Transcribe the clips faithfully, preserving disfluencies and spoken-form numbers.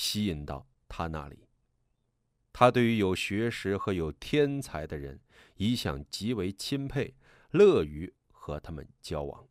吸引到他那里。他对于有学识和有天才的人一向极为钦佩，乐于和他们交往。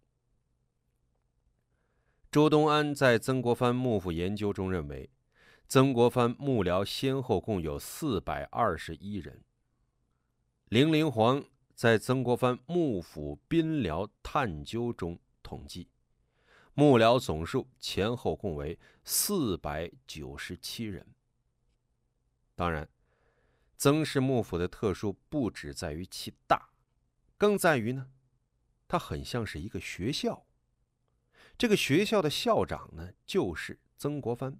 周东安在曾国藩幕府研究中认为，曾国藩幕僚先后共有四百二十一人。凌灵皇在曾国藩幕府宾僚探究中统计，幕僚总数前后共为四百九十七人。当然，曾氏幕府的特殊不只在于其大，更在于呢，它很像是一个学校。这个学校的校长呢，就是曾国藩。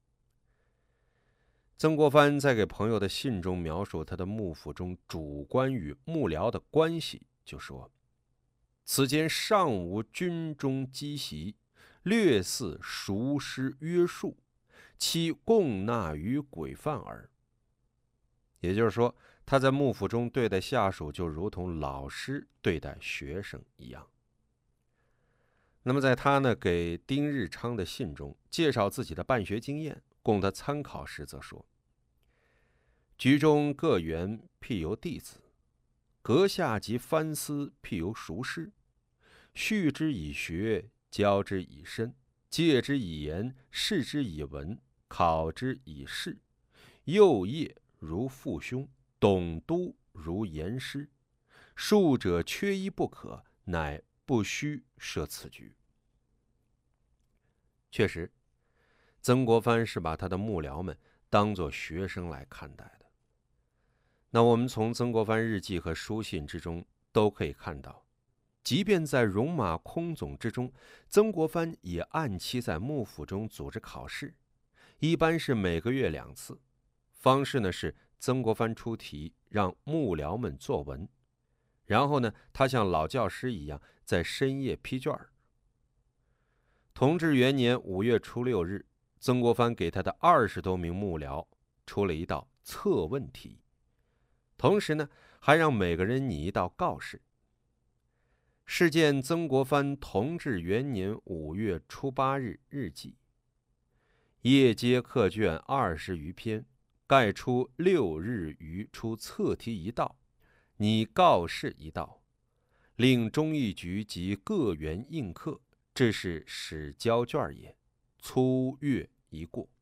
曾国藩在给朋友的信中描述他的幕府中主官与幕僚的关系，就说：“此间尚无军中积习，略似熟师约束，其共纳于规范耳。”也就是说，他在幕府中对待下属就如同老师对待学生一样。那么在他呢给丁日昌的信中介绍自己的办学经验，供他参考时，则说：“局中各员譬由弟子，阁下及藩司譬由熟师，训之以学，教之以身，戒之以言，示之以文，考之以事，幼业如父兄，懂都如严师，术者缺一不可，乃不须设此局。”确实，曾国藩是把他的幕僚们当作学生来看待的。那我们从曾国藩日记和书信之中都可以看到，即便在戎马空总之中，曾国藩也按期在幕府中组织考试，一般是每个月两次。方式呢是曾国藩出题，让幕僚们作文，然后呢，他像老教师一样在深夜批卷儿。同治元年五月初六日，曾国藩给他的二十多名幕僚出了一道测问题，同时呢，还让每个人拟一道告示。是见曾国藩同治元年五月初八日日记，夜接课卷二十余篇，概出六日余出测题一道，拟告示一道，令忠义局及各员应课，这是始交卷也，粗阅一过。